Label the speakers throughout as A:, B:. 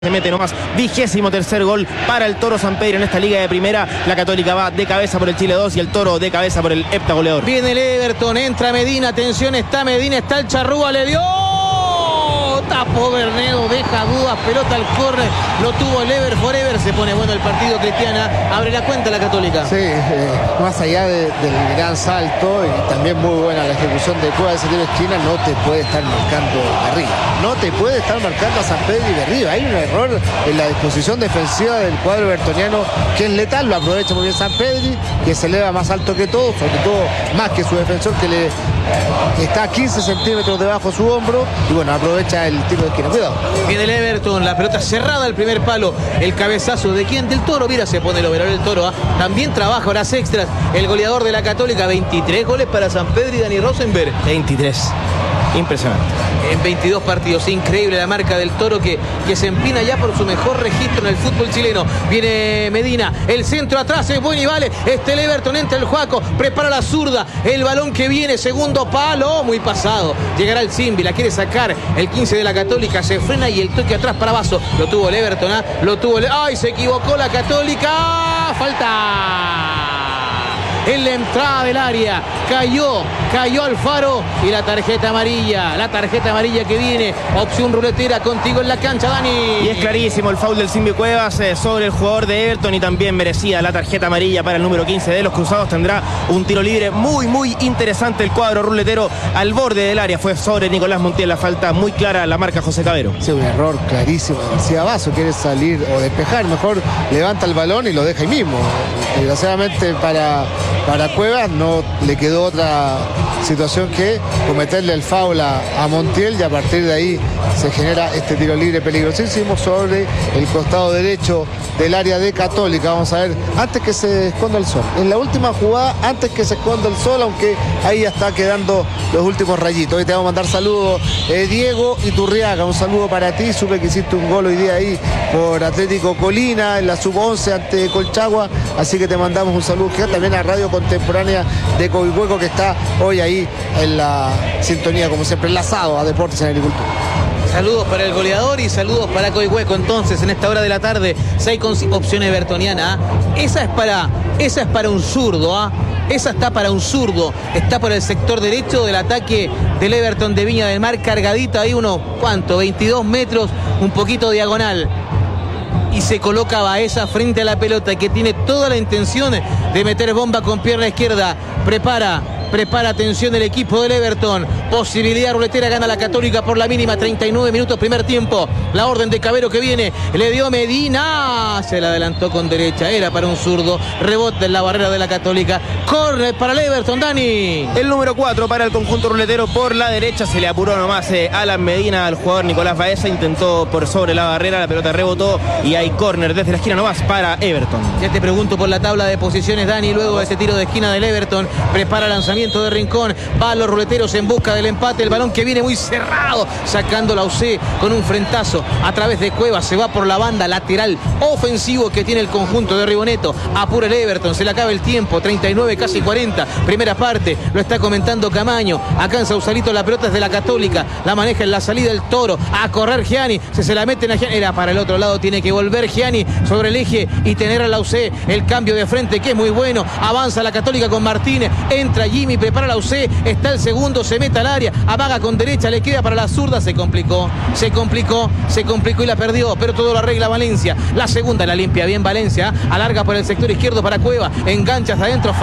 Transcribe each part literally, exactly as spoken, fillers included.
A: Se mete nomás, vigésimo tercer gol para el Toro San Pedro en esta liga de primera. La Católica va de cabeza por el Chile dos y el Toro de cabeza por el heptagoleador.
B: Viene el Everton, entra Medina, atención, está Medina, está el Charrúa, le dio. Tapó Bernedo, deja dudas, pelota al córner, lo tuvo el Ever Forever, se pone bueno el partido, Cristiana, abre la cuenta la Católica.
C: Sí, eh, más allá de, del gran salto y también muy buena la ejecución de Cueva de ese tiro de esquina, no te puede estar marcando arriba, no te puede estar marcando a San Pedro y de arriba, hay un error en la disposición defensiva del cuadro bertoniano que es letal, lo aprovecha muy bien San Pedro, que se eleva más alto que todo, sobre todo más que su defensor que le que está a quince centímetros debajo de su hombro y bueno, aprovecha el tiro de esquina, cuidado.
B: Viene el Everton, la pelota cerrada al primer palo, el cabezazo de quién, del Toro, mira, se pone el overall del Toro, ¿eh? También trabaja horas extras, el goleador de la Católica, veintitrés goles para San Pedro y Dani Rosenberg.
A: veintitrés, impresionante.
B: En veintidós partidos, increíble la marca del Toro que, que se empina ya por su mejor registro en el fútbol chileno. Viene Medina, el centro atrás es bueno y vale, este el Everton, entra el Juaco, prepara la zurda, el balón que viene, segundo palo, muy pasado, llegará el Simbi, la quiere sacar, el quince de la Católica, se frena y el toque atrás para Vaso, lo tuvo el Everton, ¿eh? lo tuvo el... ¡Ay, se equivocó la Católica! ¡Falta! En la entrada del área, cayó, cayó Alfaro y la tarjeta amarilla, la tarjeta amarilla que viene, opción ruletera contigo en la cancha, Dani.
A: Y es clarísimo el foul del Simbi Cuevas eh, sobre el jugador de Everton y también merecía la tarjeta amarilla para el número quince de los Cruzados. Tendrá un tiro libre muy, muy interesante el cuadro ruletero al borde del área. Fue sobre Nicolás Montiel la falta, muy clara la marca José Cabero.
C: Sí, un error clarísimo. García Vaso quiere salir o despejar, mejor levanta el balón y lo deja ahí mismo. Desgraciadamente para... Para Cuevas no le quedó otra situación que cometerle el foul a, a Montiel y a partir de ahí se genera este tiro libre peligrosísimo sobre el costado derecho del área de Católica. Vamos a ver, antes que se esconda el sol. En la última jugada, antes que se esconda el sol, aunque ahí ya está quedando los últimos rayitos. Hoy te vamos a mandar saludos, eh, Diego Iturriaga, un saludo para ti. Supe que hiciste un gol hoy día ahí por Atlético Colina en la sub once ante Colchagua, así que te mandamos un saludo. Que también a Radio Contemporánea de Coihueco, que está hoy ahí en la sintonía, como siempre, enlazado a Deportes en Agricultura.
B: Saludos para el goleador y saludos para Coihueco. Entonces, en esta hora del tarde, seis opciones bertonianas. ¿eh? Esa es para, esa es para un zurdo, ¿eh? Esa está para un zurdo. Está por el sector derecho del ataque del Everton de Viña del Mar, cargadito ahí unos, ¿cuánto? veintidós metros, un poquito diagonal. Y se coloca Baeza frente a la pelota, que tiene toda la intención de meter bomba con pierna izquierda. Prepara, prepara atención el equipo del Everton. Posibilidad ruletera, gana la Católica por la mínima, treinta y nueve minutos, primer tiempo. La orden de Cabero que viene, le dio Medina, se la adelantó con derecha, era para un zurdo. Rebote en la barrera de la Católica. Córner para el Everton, Dani.
A: El número cuatro para el conjunto ruletero por la derecha, se le apuró nomás eh, Alan Medina al jugador Nicolás Baeza, intentó por sobre la barrera, la pelota rebotó y hay córner desde la esquina nomás para Everton.
B: Ya te pregunto por la tabla de posiciones, Dani, luego de ese tiro de esquina del Everton, prepara lanzamiento de Rincón, va a los ruleteros en busca del empate, el balón que viene muy cerrado, sacando la U C con un frentazo a través de Cuevas, se va por la banda lateral ofensivo que tiene el conjunto de Riboneto, apura el Everton, se le acaba el tiempo, treinta y nueve, casi cuarenta, primera parte, lo está comentando Camaño, acá en Sausalito la pelota es de la Católica, la maneja en la salida el Toro, a correr Gianni, se se la meten a Gianni, era para el otro lado, tiene que volver Gianni sobre el eje y tener a la U C, el cambio de frente que es muy bueno, avanza la Católica con Martínez, entra Jimmy, prepara la U C, está el segundo, se mete al área, amaga con derecha, le queda para la zurda, se complicó, se complicó, se complicó y la perdió, pero todo lo arregla Valencia, la segunda la limpia bien Valencia, alarga por el sector izquierdo para Cueva, engancha hasta adentro,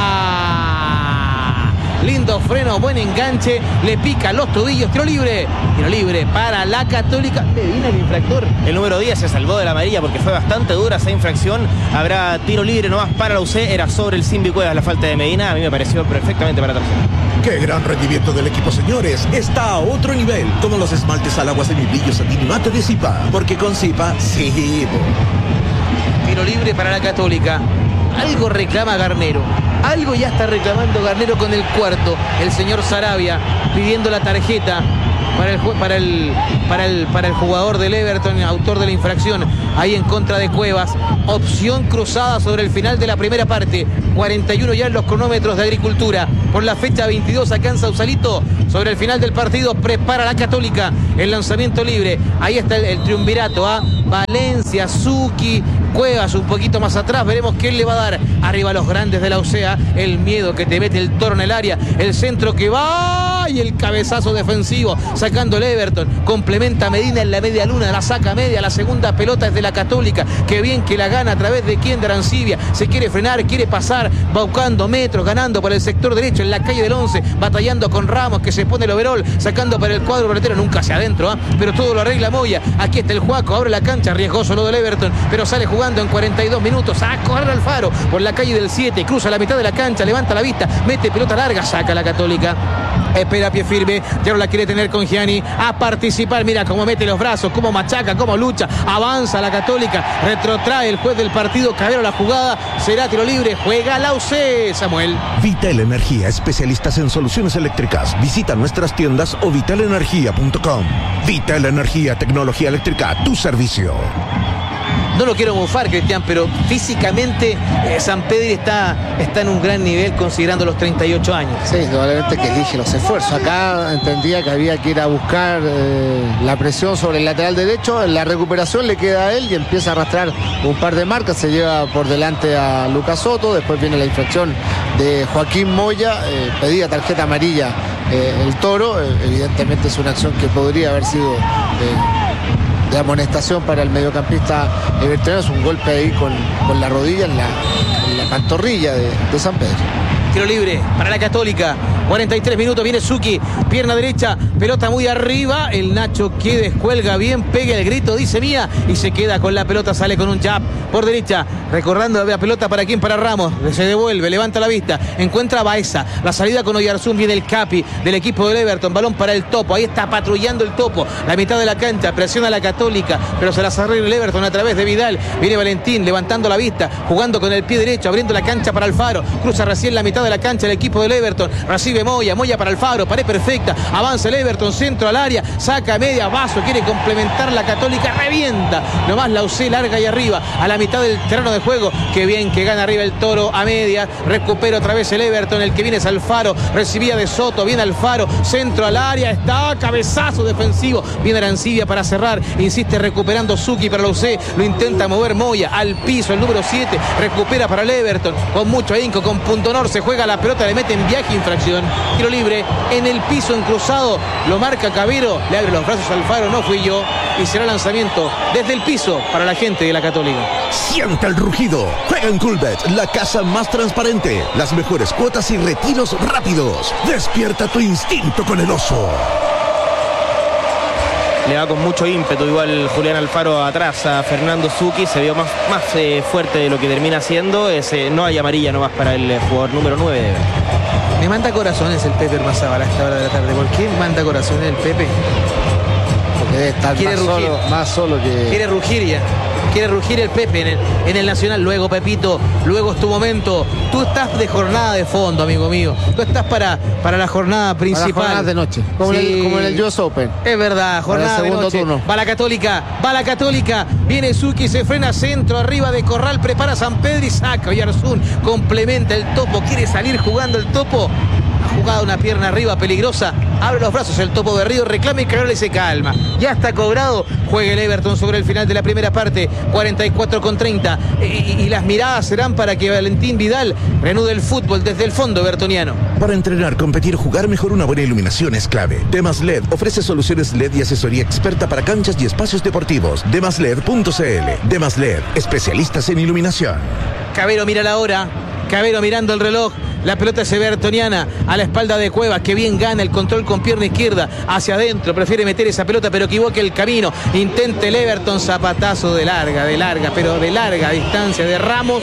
B: falta, lindo freno, buen enganche, le pica los tobillos, tiro libre, tiro libre para la Católica. Medina el infractor.
A: El número diez se salvó de la amarilla porque fue bastante dura esa infracción. Habrá tiro libre nomás para la U C, era sobre el Simbi Cuevas la falta de Medina, a mí me pareció perfectamente para tarjeta.
D: ¡Qué gran rendimiento del equipo, señores! Está a otro nivel, como los esmaltes al agua semibrillo satín y mate de Zipa, porque con Zipa, sí.
B: Tiro libre para la Católica. Algo reclama Garnero. Algo ya está reclamando Garnero con el cuarto. El señor Sarabia pidiendo la tarjeta para el, para el, para el, para el jugador del Everton, autor de la infracción, ahí en contra de Cuevas. Opción cruzada sobre el final de la primera parte. cuarenta y uno ya en los cronómetros de Agricultura. Por la fecha veintidós acá en Sausalito. Sobre el final del partido prepara la Católica. el lanzamiento libre. Ahí está el, el triunvirato a ¿ah? Valencia, Zucchi, Cuevas un poquito más atrás. Veremos quién le va a dar arriba a los grandes de la U C A. El miedo que te mete el toro en el área. El centro que va y el cabezazo defensivo sacando el Everton. Complementa Medina en la media luna. La saca media. La segunda pelota es de la Católica. Qué bien que la gana a través de quién, de Arancibia. Se quiere frenar, quiere pasar. Va buscando metros, ganando por el sector derecho en la calle del once. Batallando con Ramos que se pone el overall. Sacando para el cuadro boletero. Nunca hacia adentro, ¿eh? Pero todo lo arregla Moya. Aquí está el Juaco. Abre la cancha. Riesgoso lo del Everton. Pero sale jugando en cuarenta y dos minutos. A correr Alfaro por la calle del siete. Cruza la mitad de la cancha. Levanta la vista. Mete pelota larga. Saca la Católica. Espera pie firme. Ya no la quiere tener con Gianni. A participar. Mira cómo mete los brazos. Cómo machaca. Cómo lucha. Avanza la Católica. Retrotrae el juez del partido. Cabero la jugada. Será tiro libre. Juega la U C. Samuel.
D: Vital Energía. Especialistas en soluciones eléctricas. Visita nuestras tiendas o vital energía punto com. Vital Energía. Tecnología eléctrica. Tu servicio.
B: No lo quiero mofar, Cristian, pero físicamente eh, Sampedri está, está en un gran nivel considerando los treinta y ocho años.
C: Sí, indudablemente que elige los esfuerzos. Acá entendía que había que ir a buscar eh, la presión sobre el lateral derecho. La recuperación le queda a él y empieza a arrastrar un par de marcas. Se lleva por delante a Lucas Soto. Después viene la infracción de Joaquín Moya. Eh, pedía tarjeta amarilla eh, el Toro. Eh, evidentemente es una acción que podría haber sido... Eh, de amonestación para el mediocampista evertonero. Es un golpe ahí con, con la rodilla en la, en la pantorrilla de, de Sampedri.
B: Tiro libre para la Católica. cuarenta y tres minutos, viene Zucchi, pierna derecha, pelota muy arriba, el Nacho que descuelga bien, pega el grito, dice mía, y se queda con la pelota, sale con un jab por derecha, recordando la pelota para quién, para Ramos, se devuelve, levanta la vista, encuentra a Baeza, la salida con Oyarzún, viene el Capi del equipo del Everton, balón para el Topo, ahí está patrullando el Topo, la mitad de la cancha, presiona a la Católica, pero se las arregla el Everton a través de Vidal, viene Valentín, levantando la vista, jugando con el pie derecho, abriendo la cancha para Alfaro, cruza recién la mitad de la cancha el equipo del Everton, recibe Moya, Moya para Alfaro, pared perfecta, avanza el Everton, centro al área, saca media, Vaso, quiere complementar la Católica, revienta, nomás la U C larga y arriba, a la mitad del terreno de juego, qué bien que gana arriba el Toro a media, recupera otra vez el Everton, el que viene es Alfaro, recibía de Soto, viene Alfaro, centro al área, está, cabezazo defensivo, viene Arancibia para cerrar, insiste recuperando Zucchi para la U C, lo intenta mover Moya, al piso, el número siete, recupera para el Everton, con mucho ahínco, con punto honor, se juega la pelota, le mete en viaje, infracción, tiro libre, en el piso en cruzado, lo marca Cabero, le abre los brazos al Alfaro, no fui yo, y será lanzamiento desde el piso para la gente de la Católica.
D: Siente el rugido, juega en Coolbet, la casa más transparente, las mejores cuotas y retiros rápidos, despierta tu instinto con el oso.
A: Le va con mucho ímpetu igual Julián Alfaro atrás a Fernando Zucchi, se vio más, más eh, fuerte de lo que termina siendo, ese, no hay amarilla nomás para el eh, jugador número nueve de
B: Me manda corazones el Pepe Hermazábal a esta hora de la tarde. ¿Por qué manda corazones el Pepe?
C: Porque debe estar
B: Quiere
C: más
B: rugir.
C: solo, más solo que...
B: Quiere rugir ya. Quiere rugir el Pepe en el, en el Nacional. Luego, Pepito, luego es tu momento. Tú estás de jornada de fondo, amigo mío. Tú estás para, para la jornada principal.
C: Para jornadas de noche, como,
B: Sí.
C: en el, como en el U S Open.
B: Es verdad, jornada
C: Para el
B: de
C: segundo
B: noche.
C: turno.
B: Va la Católica, va la Católica. Viene Zucchi, se frena centro, arriba de Corral, prepara Sampedri, saca Oyarzún, complementa el Topo, quiere salir jugando el Topo. Ha jugado una pierna arriba peligrosa, abre los brazos el Topo de Río, reclama y Carol se calma. Ya está cobrado, juega el Everton sobre el final de la primera parte, cuarenta y cuatro con treinta. Y, y, y las miradas serán para que Valentín Vidal reanude el fútbol desde el fondo evertoniano.
D: Para entrenar, competir, jugar mejor, una buena iluminación es clave. Demas L E D ofrece soluciones L E D y asesoría experta para canchas y espacios deportivos. demas led punto c l. Demas L E D, especialistas en iluminación.
B: Cabero mira la hora, Cabero mirando el reloj. La pelota es evertoniana a la espalda de Cuevas, que bien gana el control con pierna izquierda hacia adentro, prefiere meter esa pelota pero equivoca el camino, intenta el Everton, zapatazo de larga, de larga, pero de larga distancia de Ramos.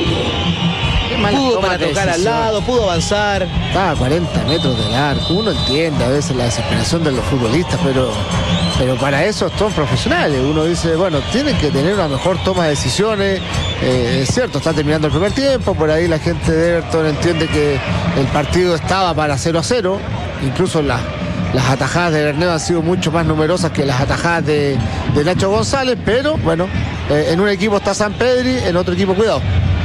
B: Pudo para tocar al lado, pudo avanzar.
C: Estaba a cuarenta metros del arco. Uno entiende a veces la desesperación de los futbolistas, pero, pero para eso son profesionales. Uno dice, bueno, tienen que tener una mejor toma de decisiones. Eh, es cierto, está terminando el primer tiempo. Por ahí la gente de Everton entiende que el partido estaba para cero a cero. Incluso las, las atajadas de Bernedo han sido mucho más numerosas que las atajadas de, de Nacho González. Pero bueno, eh, en un equipo está Sampedri, en otro equipo cuidado.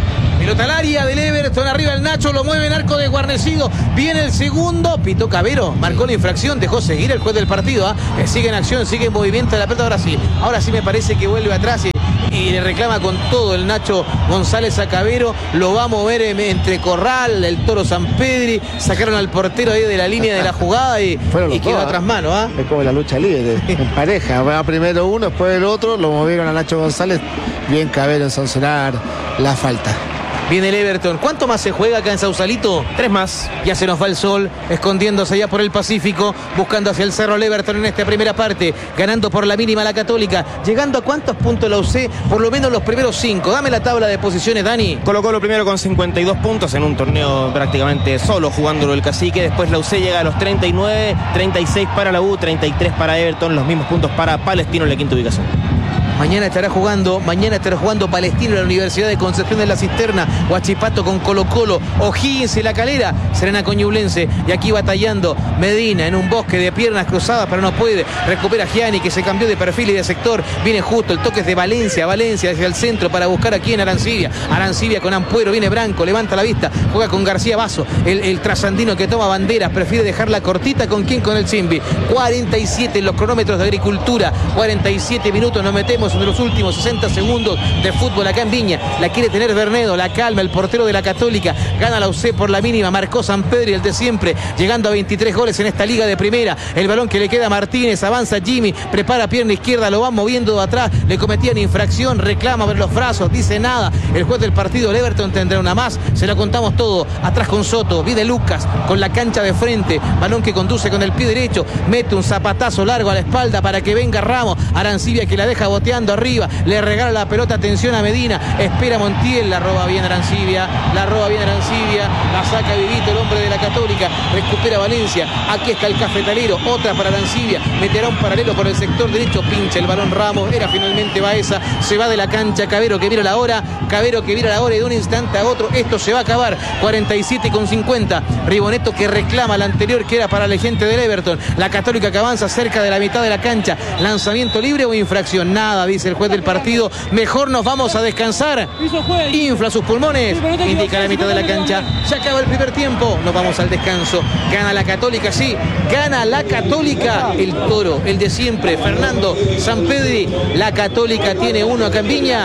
B: Pelota al área del Everton, arriba el Nacho, lo mueve en arco de guarnecido, viene el segundo, pitó Cavero, marcó la infracción, dejó seguir el juez del partido, ¿eh? Sigue en acción, sigue en movimiento de la pelota, ahora sí, ahora sí me parece que vuelve atrás y, y le reclama con todo el Nacho González a Cavero, lo va a mover entre Corral, el Toro Sampedri, sacaron al portero ahí de la línea de la jugada y, y quedó a tras mano, ¿ah?
C: ¿eh? Es como la lucha libre, en pareja, va primero uno, después el otro, lo movieron a Nacho González, bien Cavero en sancionar la falta.
B: Viene el Everton. ¿Cuánto más se juega acá en Sausalito?
A: Tres más.
B: Ya se nos va el sol, escondiéndose allá por el Pacífico, buscando hacia el cerro el Everton en esta primera parte, ganando por la mínima la Católica. ¿Llegando a cuántos puntos la U C? Por lo menos los primeros cinco. Dame la tabla de posiciones, Dani.
A: Colo Colo primero con cincuenta y dos puntos en un torneo prácticamente solo jugándolo el Cacique. Después la U C llega a los treinta y nueve, treinta y seis para la U, treinta y tres para Everton. Los mismos puntos para Palestino en la quinta ubicación.
B: Mañana estará jugando, mañana estará jugando Palestino en la Universidad de Concepción de la Cisterna, Huachipato con Colo Colo, O'Higgins y La Calera, Serena con Ñublense, y aquí batallando Medina en un bosque de piernas cruzadas, pero no puede, recupera Gianni que se cambió de perfil y de sector, viene justo, el toque es de Valencia, Valencia hacia el centro para buscar aquí en Arancibia, Arancibia con Ampuero, viene Branco, levanta la vista, juega con García Basso, el, el trasandino que toma banderas, prefiere dejarla cortita, ¿con quién? Con el Chimbi, cuarenta y siete en los cronómetros de Agricultura, cuarenta y siete minutos nos metemos de los últimos sesenta segundos de fútbol acá en Viña, la quiere tener Bernedo, la calma, el portero de la Católica, gana la U C por la mínima, marcó Sampedri, el de siempre, llegando a veintitrés goles en esta liga de primera, el balón que le queda a Martínez, avanza Jimmy, prepara pierna izquierda, lo van moviendo de atrás, le cometían infracción, reclama ver los brazos, dice nada, el juez del partido, el Everton tendrá una más, se lo contamos todo, atrás con Soto, viene Lucas, con la cancha de frente, balón que conduce con el pie derecho, mete un zapatazo largo a la espalda para que venga Ramos, Arancibia que la deja boteando arriba, le regala la pelota, atención a Medina, espera Montiel, la roba bien Arancibia, la roba bien Arancibia, la saca Vivito, el hombre de la Católica, recupera Valencia, aquí está el cafetalero, otra para Arancibia, meterá un paralelo por el sector derecho, pincha el balón Ramos, era finalmente Baeza, se va de la cancha, Cavero que mira la hora, Cavero que mira la hora y de un instante a otro, esto se va a acabar, cuarenta y siete con cincuenta, Riboneto que reclama la anterior que era para la gente del Everton, la Católica que avanza cerca de la mitad de la cancha, lanzamiento libre o infracción, nada, dice el juez del partido, mejor nos vamos a descansar, infla sus pulmones, indica la mitad de la cancha, ya acaba el primer tiempo, nos vamos al descanso, gana la Católica, sí, gana la Católica, el Toro, el de siempre, Fernando Sampedri, la Católica tiene uno acá en Viña,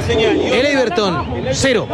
B: el Everton, cero.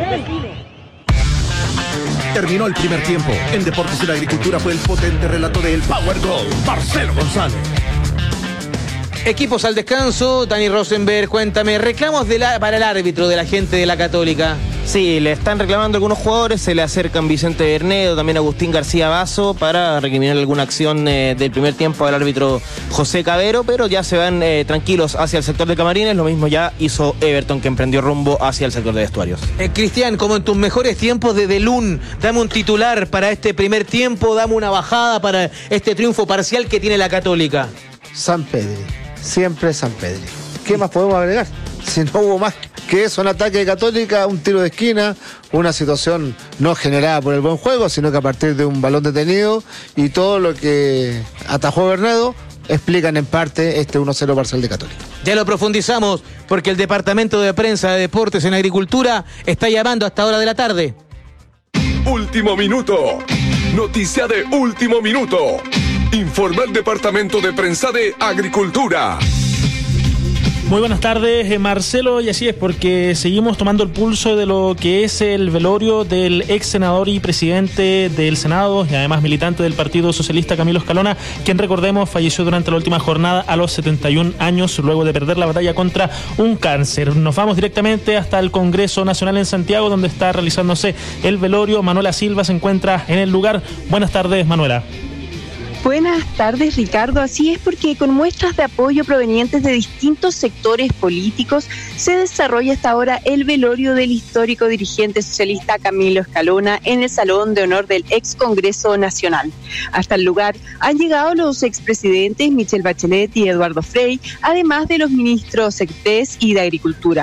D: Terminó el primer tiempo. En Deportes y la Agricultura fue el potente relato del Power Goal, Marcelo González.
B: Equipos al descanso, Dani Rosenberg, cuéntame, reclamos de la, para el árbitro de la gente de la Católica.
A: Sí, le están reclamando algunos jugadores, se le acercan Vicente Bernedo, también Agustín García Basso para recriminar alguna acción eh, del primer tiempo al árbitro José Cavero, pero ya se van eh, tranquilos hacia el sector de camarines, lo mismo ya hizo Everton que emprendió rumbo hacia el sector de vestuarios.
B: Eh, Cristian, como en tus mejores tiempos de Delun, dame un titular para este primer tiempo, dame una bajada para este triunfo parcial que tiene la Católica.
C: Sampedri, siempre Sampedri. ¿Qué más podemos agregar? Si no hubo más que eso, un ataque de Católica, un tiro de esquina, una situación no generada por el buen juego, sino que a partir de un balón detenido y todo lo que atajó Bernedo, explican en parte este uno cero parcial de Católica.
B: Ya lo profundizamos porque el Departamento de Prensa de Deportes en Agricultura está llamando hasta hora de la tarde.
E: Último minuto. Noticia de último minuto. Informa el Departamento de Prensa de Agricultura.
F: Muy buenas tardes, eh, Marcelo, y así es, porque seguimos tomando el pulso de lo que es el velorio del ex senador y presidente del Senado y además militante del Partido Socialista, Camilo Escalona, quien, recordemos, falleció durante la última jornada a los setenta y un años luego de perder la batalla contra un cáncer. Nos vamos directamente hasta el Congreso Nacional en Santiago, donde está realizándose el velorio. Manuela Silva se encuentra en el lugar. Buenas tardes, Manuela.
G: Buenas tardes, Ricardo. Así es, porque con muestras de apoyo provenientes de distintos sectores políticos se desarrolla hasta ahora el velorio del histórico dirigente socialista Camilo Escalona en el Salón de Honor del ex Congreso Nacional. Hasta el lugar han llegado los expresidentes Michelle Bachelet y Eduardo Frei, además de los ministros Sectés y de Agricultura.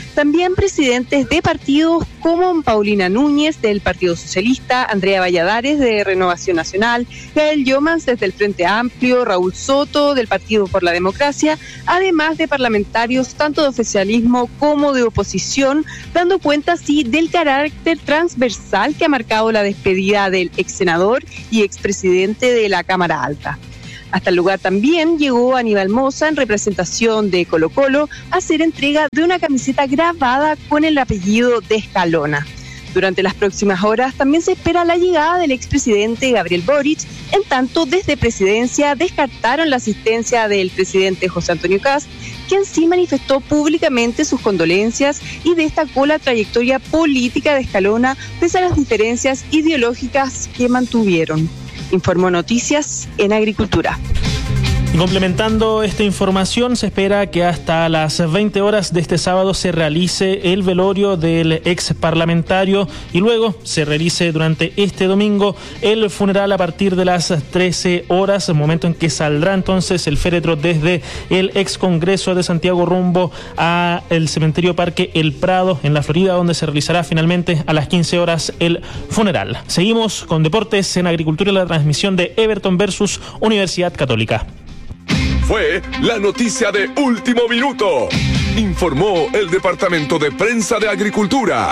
G: También presidentes de partidos como Paulina Núñez del Partido Socialista, Andrea Valladares de Renovación Nacional, Gael Yomans desde el Frente Amplio, Raúl Soto del Partido por la Democracia, además de parlamentarios tanto de oficialismo como de oposición, dando cuenta así del carácter transversal que ha marcado la despedida del ex senador y expresidente de la Cámara Alta. Hasta el lugar también llegó Aníbal Mosa en representación de Colo Colo a hacer entrega de una camiseta grabada con el apellido de Escalona. Durante las próximas horas también se espera la llegada del expresidente Gabriel Boric, en tanto desde Presidencia descartaron la asistencia del presidente José Antonio Kast, quien sí manifestó públicamente sus condolencias y destacó la trayectoria política de Escalona pese a las diferencias ideológicas que mantuvieron. Informó Noticias en Agricultura.
F: Y complementando esta información, se espera que hasta las veinte horas de este sábado se realice el velorio del ex parlamentario y luego se realice durante este domingo el funeral a partir de las trece horas, momento en que saldrá entonces el féretro desde el ex Congreso de Santiago rumbo a el cementerio Parque El Prado en la Florida, donde se realizará finalmente a las quince horas el funeral. Seguimos con Deportes en Agricultura y la transmisión de Everton versus Universidad Católica.
E: Fue la noticia de último minuto. Informó el Departamento de Prensa de Agricultura.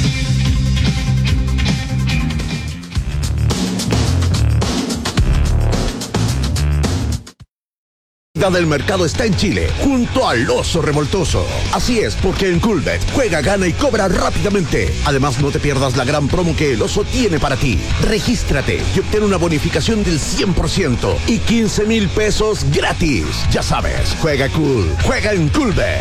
D: Del mercado está en Chile, junto al Oso Revoltoso. Así es, porque en Coolbet juega, gana y cobra rápidamente. Además, no te pierdas la gran promo que el Oso tiene para ti. Regístrate y obtén una bonificación del cien por ciento y quince mil pesos gratis. Ya sabes, juega cool, juega en Coolbet.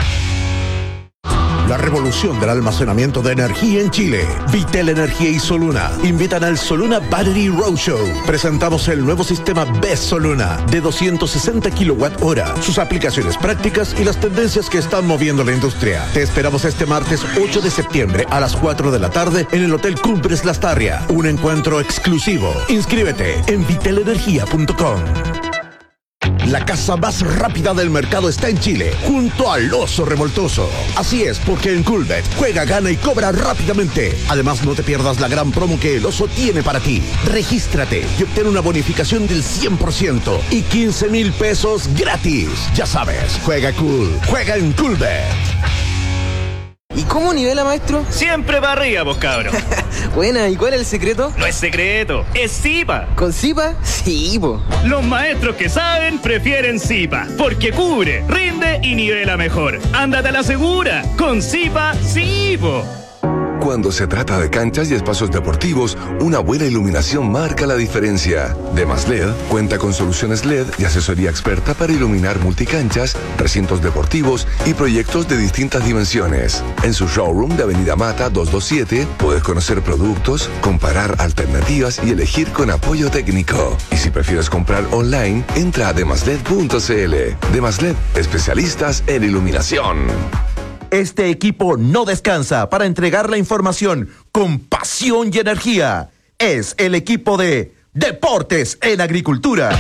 D: La revolución del almacenamiento de energía en Chile. Vitel Energía y Soluna invitan al Soluna Battery Roadshow. Presentamos el nuevo sistema B E S Soluna de doscientos sesenta kilowatt hora, sus aplicaciones prácticas y las tendencias que están moviendo la industria. Te esperamos este martes ocho de septiembre a las cuatro de la tarde en el Hotel Cumbres Lastarria. Un encuentro exclusivo. Inscríbete en vitel energía punto com. La casa más rápida del mercado está en Chile, junto al Oso Revoltoso. Así es, porque en Coolbet juega, gana y cobra rápidamente. Además, no te pierdas la gran promo que el Oso tiene para ti. Regístrate y obtén una bonificación del cien por ciento y quince mil pesos gratis. Ya sabes, juega cool, juega en Coolbet.
B: ¿Y cómo nivela, maestro?
H: Siempre para arriba, vos cabros.
B: Buena, ¿y cuál es el secreto?
H: No es secreto, es Zipa.
B: ¿Con Zipa? Sí, po.
H: Los maestros que saben prefieren Zipa, porque cubre, rinde y nivela mejor. Ándate a la segura, con Zipa, sí, po.
E: Cuando se trata de canchas y espacios deportivos, una buena iluminación marca la diferencia. Demas L E D cuenta con soluciones L E D y asesoría experta para iluminar multicanchas, recintos deportivos y proyectos de distintas dimensiones. En su showroom de Avenida Mata doscientos veintisiete puedes conocer productos, comparar alternativas y elegir con apoyo técnico. Y si prefieres comprar online, entra a demasled punto cl. Demas L E D, especialistas en iluminación.
D: Este equipo no descansa para entregar la información con pasión y energía. Es el equipo de Deportes en Agricultura.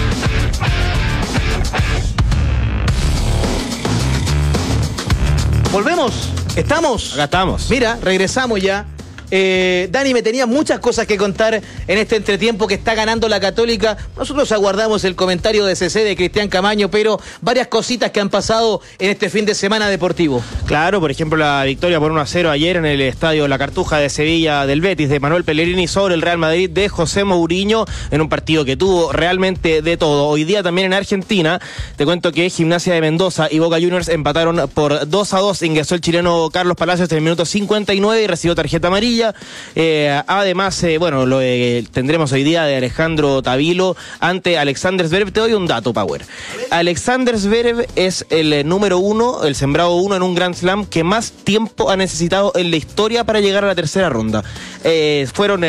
B: Volvemos, estamos.
A: Acá estamos.
B: Mira, regresamos ya. Eh, Dani, me tenía muchas cosas que contar en este entretiempo que está ganando la Católica. Nosotros aguardamos el comentario de C C de Cristian Camaño, pero varias cositas que han pasado en este fin de semana deportivo.
A: Claro, por ejemplo, la victoria por uno a cero ayer en el estadio La Cartuja de Sevilla del Betis de Manuel Pellegrini sobre el Real Madrid de José Mourinho en un partido que tuvo realmente de todo. Hoy día también en Argentina, te cuento que Gimnasia de Mendoza y Boca Juniors empataron por dos a dos. Ingresó el chileno Carlos Palacios en el minuto cincuenta y nueve y recibió tarjeta amarilla. Eh, además, eh, bueno, lo eh, tendremos hoy día de Alejandro Tavilo ante Alexander Zverev. Te doy un dato, Power. Alexander Zverev es el eh, número uno, el sembrado uno en un Grand Slam que más tiempo ha necesitado en la historia para llegar a la tercera ronda. Eh, fueron... Eh,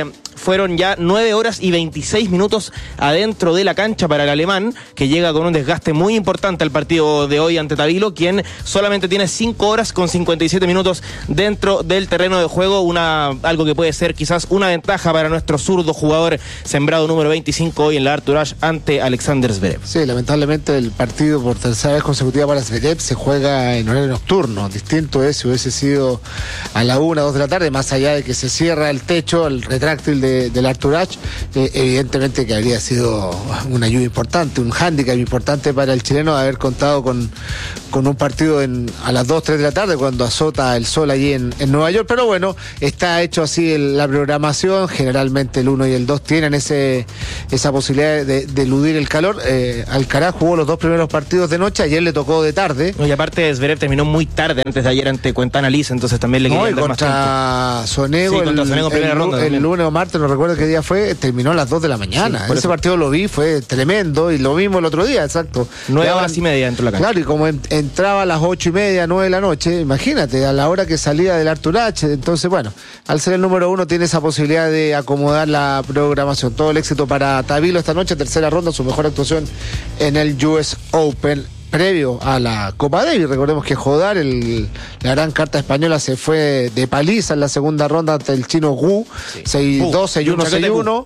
A: fueron ya nueve horas y veintiséis minutos adentro de la cancha para el alemán, que llega con un desgaste muy importante al partido de hoy ante Tabilo, quien solamente tiene cinco horas con cincuenta y siete minutos dentro del terreno de juego, una algo que puede ser quizás una ventaja para nuestro zurdo jugador sembrado número veinticinco hoy en la Arthur Ashe ante Alexander Zverev.
C: Sí, lamentablemente el partido por tercera vez consecutiva para Zverev se juega en horario nocturno. Distinto es si hubiese sido a la una, dos de la tarde, más allá de que se cierra el techo, el retráctil de, del Arthur Ashe, eh, evidentemente que habría sido una ayuda importante, un hándicap importante para el chileno de haber contado con, con un partido en, a las dos, tres de la tarde cuando azota el sol allí en, en Nueva York, pero bueno, está hecho así el, la programación. Generalmente el uno y el dos tienen ese esa posibilidad de, de eludir el calor. eh, Alcaraz jugó los dos primeros partidos de noche, ayer le tocó de tarde.
A: Y aparte Zverev terminó muy tarde antes de ayer ante Quintana Liz, entonces también le
C: no,
A: quería dar más tiempo.
C: Contra Sonego,
A: sí, contra
C: el,
A: Sonego primera
C: el,
A: ronda,
C: el lunes o martes, no recuerdo qué día fue, terminó a las dos de la mañana. Sí, ese eso. Partido lo vi, fue tremendo, y lo vimos el otro día, exacto.
A: Nueve horas y media dentro de la cancha.
C: Claro, y como en, entraba a las ocho y media, nueve de la noche, imagínate, a la hora que salía del Arthur Ashe. Entonces, bueno, al ser el número uno tiene esa posibilidad de acomodar la programación. Todo el éxito para Tabilo esta noche, tercera ronda, su mejor actuación en el U S Open previo a la Copa Davis. Recordemos que Jodar, el, la gran carta española, se fue de paliza en la segunda ronda ante el chino Wu, sí. seis dos, seis uno, seis uno,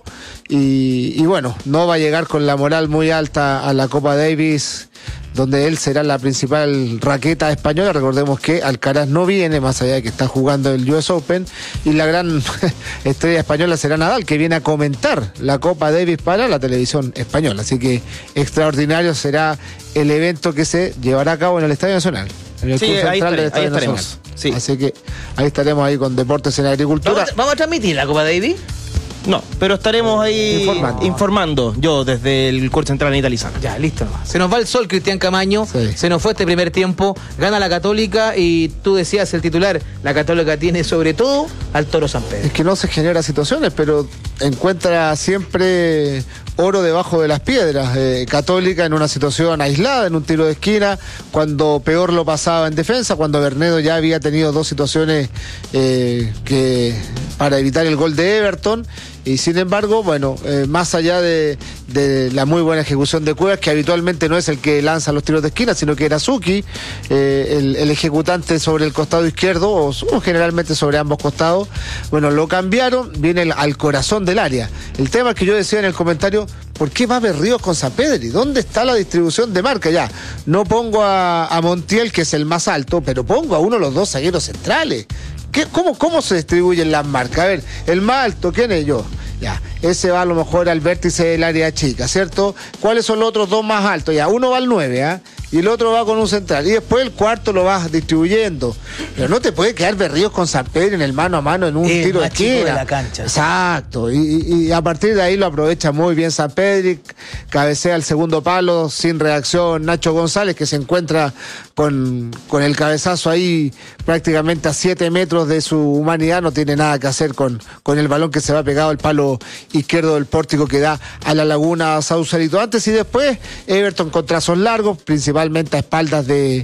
C: y, y bueno, no va a llegar con la moral muy alta a la Copa Davis, donde él será la principal raqueta española. Recordemos que Alcaraz no viene, más allá de que está jugando el U S Open, y la gran estrella española será Nadal, que viene a comentar la Copa Davis para la televisión española. Así que extraordinario será el evento que se llevará a cabo en el Estadio Nacional, en el
A: sí,
C: Club
A: ahí,
C: Central del
A: estaré,
C: Estadio
A: ahí
C: Nacional.
A: estaremos. Sí.
C: Así que ahí estaremos ahí con Deportes en la Agricultura.
B: ¿Vamos, ¿Vamos a transmitir la Copa Davis?
A: No, pero estaremos ahí
C: informando,
A: informando yo desde el Club Central Anita Lizana.
B: Ya, listo. Se nos va el sol, Cristian Camaño.
C: Sí.
B: Se nos fue este primer tiempo. Gana la Católica y tú decías el titular. La Católica tiene sobre todo al Toro San Pedro.
C: Es que no se genera situaciones, pero encuentra siempre oro debajo de las piedras. Eh, Católica en una situación aislada, en un tiro de esquina, cuando peor lo pasaba en defensa, cuando Bernedo ya había tenido dos situaciones eh, que para evitar el gol de Everton. Y sin embargo, bueno, eh, más allá de, de la muy buena ejecución de Cuevas, que habitualmente no es el que lanza los tiros de esquina, sino que era Suki, eh, el, el ejecutante sobre el costado izquierdo, o, o generalmente sobre ambos costados. Bueno, lo cambiaron, viene el, al corazón del área. El tema que yo decía en el comentario, ¿por qué va Berríos con Sampedri? ¿Dónde está la distribución de marca? Ya, no pongo a, a Montiel, que es el más alto, pero pongo a uno de los dos zagueros centrales. ¿Qué, cómo, ¿Cómo se distribuyen las marcas? A ver, el más alto, ¿quién es yo? Ya, ese va a lo mejor al vértice del área chica, ¿cierto? ¿Cuáles son los otros dos más altos? Ya, uno va al nueve, ¿ah? ¿eh? Y el otro va con un central. Y después el cuarto lo vas distribuyendo. Pero no te puede quedar Berríos con Sampedri en el mano a mano en un
B: el
C: tiro de
B: más chico
C: esquina.
B: de la cancha.
C: Exacto. Y, y, y a partir de ahí lo aprovecha muy bien Sampedri. Cabecea el segundo palo sin reacción Nacho González, que se encuentra con, con el cabezazo ahí prácticamente a siete metros de su humanidad. No tiene nada que hacer con, con el balón que se va pegado al palo izquierdo del pórtico que da a la Laguna Sausalito. Antes y después, Everton con trazos largos, principalmente a espaldas de,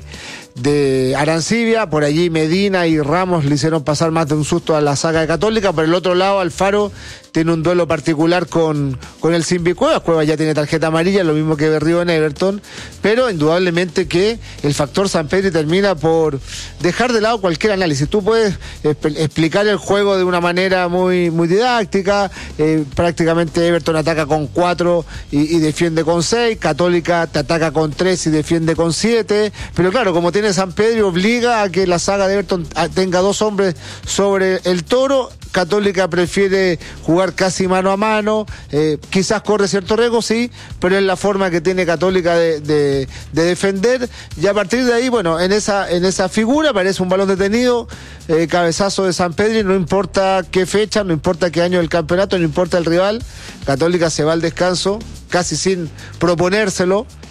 C: de Arancibia. Por allí Medina y Ramos le hicieron pasar más de un susto a la saga de Católica. Por el otro lado, Alfaro tiene un duelo particular con, con el Simbi Cuevas. Cuevas ya tiene tarjeta amarilla, lo mismo que Berrío en Everton, pero indudablemente que el factor Sampedri termina por dejar de lado cualquier análisis. Tú puedes eh, explicar el juego de una manera muy, muy didáctica. Eh, prácticamente Everton ataca con cuatro y, y defiende con seis, Católica te ataca con tres y defiende con siete, pero claro, como tiene Sampedri, obliga a que la saga de Everton tenga dos hombres sobre el Toro. Católica prefiere jugar casi mano a mano, eh, quizás corre cierto riesgo, sí, pero es la forma que tiene Católica de, de, de defender, y a partir de ahí, bueno, en esa, en esa figura aparece un balón detenido, eh, cabezazo de Sampedri, no importa qué fecha, no importa qué año del campeonato, no importa el rival, Católica se va al descanso, casi sin proponérselo,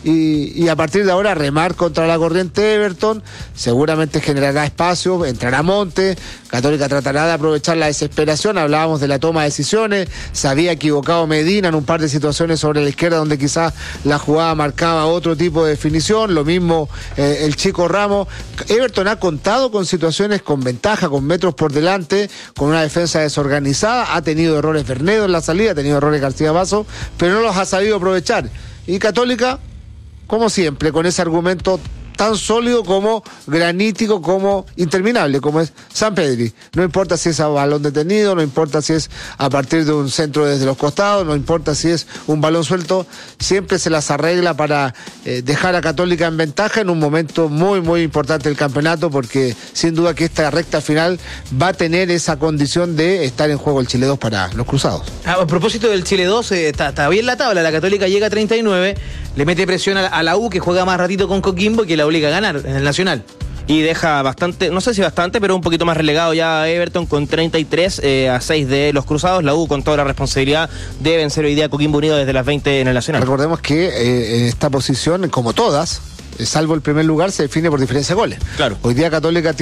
C: y, y a partir de ahora remar contra la corriente Everton, seguramente generará espacio, entrará Monte, Católica tratará de aprovechar la desesperación, hablábamos de la toma de decisiones, se había equivocado Medina en un par de situaciones sobre la izquierda donde quizás la jugada marcaba otro tipo de definición, lo mismo eh, el chico Ramos. Everton ha contado con situaciones con ventaja, con metros por delante, con una defensa desorganizada, ha tenido errores Bernedo en la salida, ha tenido errores García Vaso, pero no los ha sabido aprovechar. Y Católica, como siempre, con ese argumento tan sólido como granítico, como interminable, como es San Pedri. No importa si es a balón detenido, no importa si es a partir de un centro desde los costados, no importa si es un balón suelto, siempre se las arregla para eh, dejar a Católica en ventaja en un momento muy, muy importante del campeonato, porque sin duda que esta recta final va a tener esa condición de estar en juego el Chile dos para los cruzados.
B: A propósito del Chile dos, eh, está, está bien la tabla, la Católica llega a treinta y nueve, le mete presión a, a la U, que juega más ratito con Coquimbo, que la obliga a ganar en el Nacional.
A: Y deja bastante, no sé si bastante, pero un poquito más relegado ya a Everton con treinta y tres eh, a seis de los cruzados. La U con toda la responsabilidad de vencer hoy día a Coquimbo Unido desde las veinte en el Nacional.
C: Recordemos que eh, en esta posición, como todas, salvo el primer lugar, se define por diferencia de goles.
A: Claro.
C: Hoy día Católica